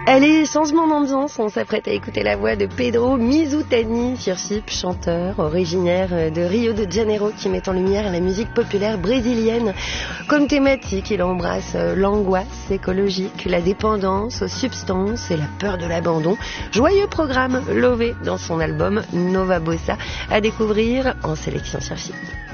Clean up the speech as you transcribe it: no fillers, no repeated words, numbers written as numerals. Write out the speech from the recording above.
Allez, changement d'ambiance, on s'apprête à écouter la voix de Pedro Mizutani, Firchip, chanteur originaire de Rio de Janeiro, qui met en lumière la musique populaire brésilienne. Comme thématique, il embrasse l'angoisse écologique, la dépendance aux substances et la peur de l'abandon. Joyeux programme lové dans son album Nova Bossa, à découvrir en sélection Firchip.